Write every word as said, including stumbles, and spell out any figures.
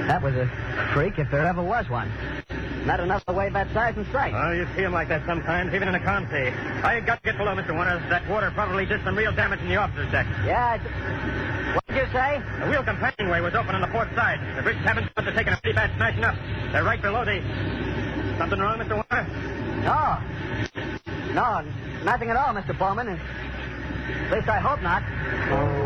That was a freak if there ever was one. Not enough to wave that size and strike. Oh, you see him like that sometimes, even in a Conti. I got to get below, Mister Warner. That water probably did some real damage in the officer's deck. Yeah, what did you say? The wheel companionway was open on the port side. The bridge cabins must have taken a pretty bad smashing up. They're right below the... Something wrong, Mister Warner? No. No, nothing at all, Mister Bowman. At least I hope not.